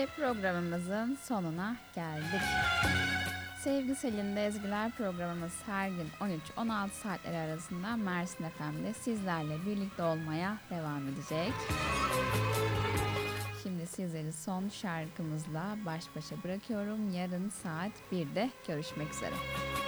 Ve programımızın sonuna geldik. Sevgili Selin'de Ezgiler programımız her gün 13-16 saatleri arasında Mersin FM'de sizlerle birlikte olmaya devam edecek. Şimdi sizleri son şarkımızla baş başa bırakıyorum. Yarın saat 1'de görüşmek üzere.